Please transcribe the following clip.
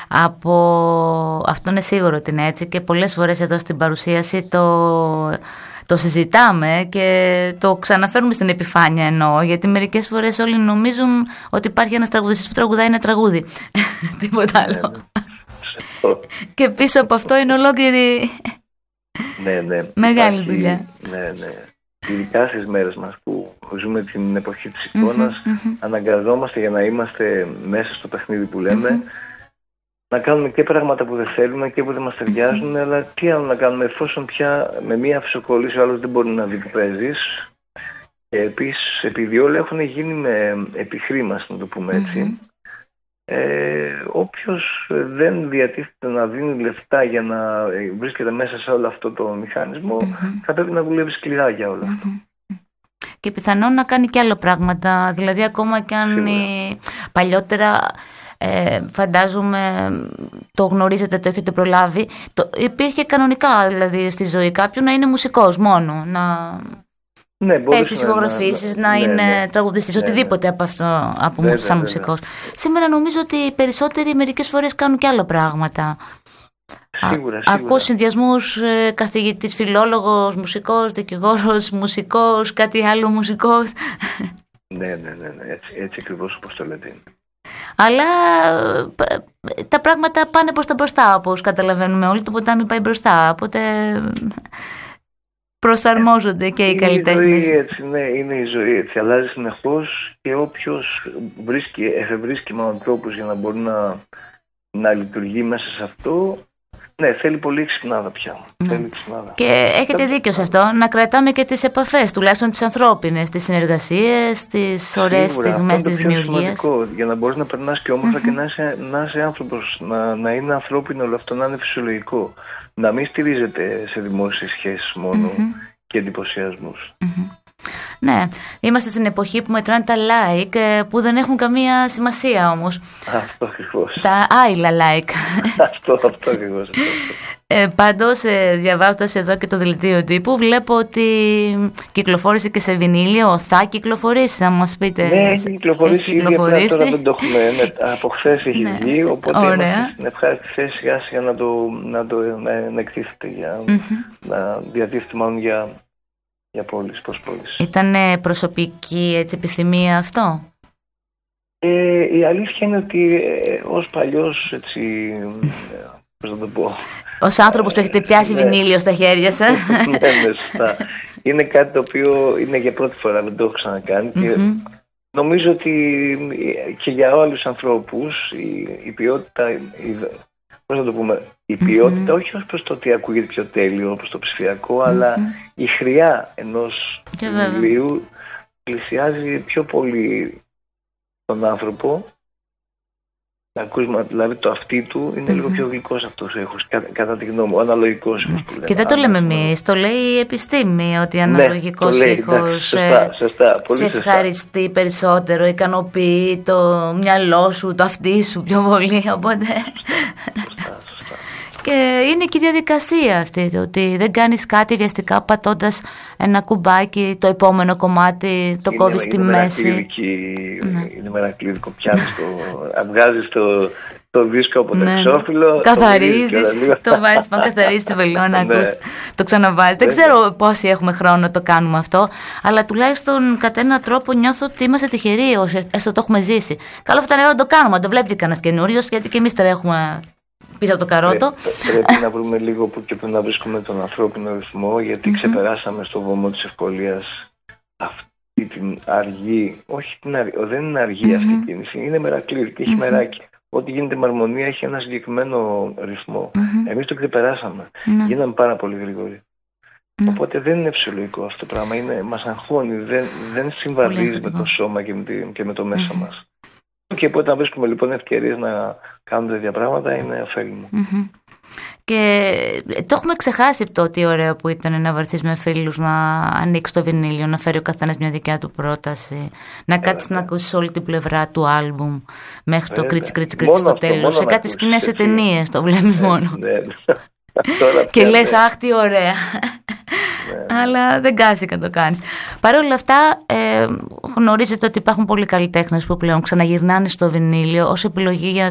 Αυτό είναι σίγουρο ότι είναι έτσι και πολλές φορές εδώ στην παρουσίαση το συζητάμε και το ξαναφέρουμε στην επιφάνεια εννοώ, γιατί μερικές φορές όλοι νομίζουν ότι υπάρχει ένας τραγουδιστής που τραγουδάει ένα τραγούδι. Τίποτα άλλο. Και πίσω από αυτό είναι ολόκληρη μεγάλη δουλειά. Ναι. Ειδικά στις μέρες μας που ζούμε την εποχή της εικόνας, αναγκαζόμαστε για να είμαστε μέσα στο παιχνίδι που λέμε, να κάνουμε και πράγματα που δεν θέλουμε και που δεν μας ταιριάζουν, αλλά τι άλλο να κάνουμε, εφόσον πια με μία φυσοκόλληση ο άλλος δεν μπορεί να δει που παίζεις. Επίσης, επειδή όλα έχουν γίνει με επιχρήμαση, να το πούμε έτσι, όποιος δεν διατίθεται να δίνει λεφτά για να βρίσκεται μέσα σε όλο αυτό το μηχανισμό, θα πρέπει να δουλεύει σκληρά για όλο αυτό. Και πιθανόν να κάνει και άλλα πράγματα, δηλαδή ακόμα και αν παλιότερα... φαντάζομαι το γνωρίζετε, το έχετε προλάβει, υπήρχε κανονικά δηλαδή στη ζωή κάποιου να είναι μουσικός μόνο, να πέσει τις ηχογραφήσεις, να είναι τραγουδιστής, οτιδήποτε από αυτό σαν μουσικός. Σήμερα νομίζω ότι οι περισσότεροι μερικές φορές κάνουν και άλλα πράγματα. Σίγουρα. Ακούς συνδυασμούς καθηγητής, φιλόλογος, μουσικός, δικηγόρος, μουσικός, κάτι άλλο μουσικός. Ναι, έτσι ακριβώς όπως το λέτε. Αλλά τα πράγματα πάνε προς τα μπροστά, όπως καταλαβαίνουμε όλοι, το ποτάμι πάει μπροστά, οπότε προσαρμόζονται και οι καλλιτέχνες. Είναι η ζωή έτσι, αλλάζει συνεχώς και όποιος εφευρίσκει με ανθρώπους για να μπορεί να λειτουργεί μέσα σε αυτό, θέλει πολύ ξυπνάδα πια. Και έχετε δίκιο σε αυτό, να κρατάμε και τις επαφές, τουλάχιστον τις ανθρώπινες, τις συνεργασίες, τις ωραίες στιγμές της δημιουργίας. Είναι σημαντικό, για να μπορείς να περνάς και όμορφα και να είσαι άνθρωπος, να είναι ανθρώπινο όλο αυτό, να είναι φυσιολογικό. Να μην στηρίζεται σε δημόσιες σχέσεις μόνο και εντυπωσιασμούς. Ναι, είμαστε στην εποχή που μετράνε τα like που δεν έχουν καμία σημασία όμως. Αυτό ακριβώς. Τα άειλα like. Αυτό ακριβώς. Πάντως, διαβάζοντας εδώ και το δελτίο τύπου, βλέπω ότι κυκλοφόρησε και σε βινίλιο. Θα κυκλοφορήσει, θα μας πείτε. Ναι, έχει κυκλοφορήσει ήδη, τώρα δεν το έχουμε. Από χθες έχει βγει, οπότε είμαστε στην ευχάριστη θέση σιγά να εκτίθεται να διατίθεται μάλλον για πώληση, προς πώληση. Ήταν προσωπική επιθυμία αυτό? Η αλήθεια είναι ότι ως παλιός πώς να το πω, ως άνθρωπος που έχετε πιάσει βινίλιο στα χέρια σας. Ναι, σωστά. Είναι κάτι το οποίο είναι για πρώτη φορά, δεν το έχω ξανακάνει και νομίζω ότι και για όλους τους ανθρώπους η ποιότητα, πώς να το πούμε, η ποιότητα όχι ως προς το ότι ακούγεται πιο τέλειο όπως το ψηφιακό, αλλά η χρειά ενός βιβλίου πλησιάζει πιο πολύ τον άνθρωπο. Δηλαδή το αυτί του είναι λίγο πιο γλυκός αυτός ο ήχος, κατά τη γνώμη μου, αναλογικός ήχος που λέμε. Και δεν το λέμε εμείς, το λέει η επιστήμη ότι αναλογικός ήχος σε ευχαριστεί περισσότερο, ικανοποιεί το μυαλό σου, το αυτί σου πιο πολύ, οπότε... Και είναι και η διαδικασία αυτή, ότι δεν κάνεις κάτι βιαστικά πατώντας ένα κουμπάκι, το επόμενο κομμάτι το κόβεις στη μέση. Είναι μερακλείδικο, πιάνεις βγάζεις το δίσκο από το εξώφυλλο. Καθαρίζεις, το βάζεις πάνω, καθαρίζεις τη βελόνα, το ξαναβάζεις. Δεν ξέρω πόσοι έχουμε χρόνο να το κάνουμε αυτό, αλλά τουλάχιστον κατά έναν τρόπο νιώθω ότι είμαστε τυχεροί όσοι έστω το έχουμε ζήσει. Καλό θα ήταν να το κάνουμε, να το βλέπει κανένας καινούριος, γιατί και εμείς τρέχουμε πίσω από το καρότο. Πρέπει να βρούμε λίγο που και που να βρίσκουμε τον ανθρώπινο ρυθμό, γιατί ξεπεράσαμε στο βωμό της ευκολίας αυτή την αργή, δεν είναι αργή αυτή η κίνηση, είναι μερακλείδικη, έχει μεράκι. Ό,τι γίνεται με αρμονία έχει ένα συγκεκριμένο ρυθμό. Εμείς το ξεπεράσαμε. Γίναμε πάρα πολύ γρήγοροι. Οπότε δεν είναι φυσιολογικό αυτό το πράγμα. Μας αγχώνει, δεν συμβαδίζει με το σώμα και με το μέσα μας. Και όταν βρίσκουμε λοιπόν ευκαιρίες να κάνουμε τέτοια πράγματα είναι ωφέλιμο. Και το έχουμε ξεχάσει το τι ωραίο που ήταν να βρεθείς με φίλους, να ανοίξει το βινίλιο, να φέρει ο καθένας μια δικιά του πρόταση, να κάτσεις να ακούσεις όλη την πλευρά του άλμπουμ μέχρι το κρίτσι στο τέλος. Σε κάτι σκηνές σε ταινίες το βλέπεις μόνο. Και λες αχ τι ωραία. Αλλά δεν κάθεσαι να το κάνεις. Παρ' όλα αυτά γνωρίζετε ότι υπάρχουν πολλοί καλλιτέχνες που πλέον ξαναγυρνάνε στο βινίλιο ως επιλογή για